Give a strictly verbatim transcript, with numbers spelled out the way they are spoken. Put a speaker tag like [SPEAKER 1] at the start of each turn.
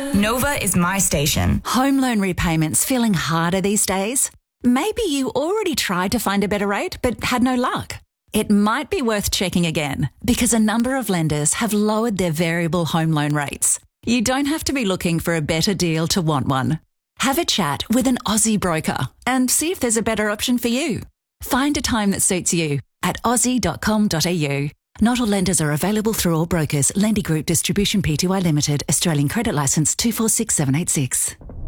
[SPEAKER 1] Nova is my station.
[SPEAKER 2] Home loan repayments feeling harder these days? Maybe you already tried to find a better rate but had no luck. It might be worth checking again because a number of lenders have lowered their variable home loan rates. You don't have to be looking for a better deal to want one. Have a chat with an Aussie broker and see if there's a better option for you. Find a time that suits you at aussie dot com dot a u. Not all lenders are available through all brokers. Lendy Group Distribution Pty Limited, Australian Credit Licence two four six seven eight six.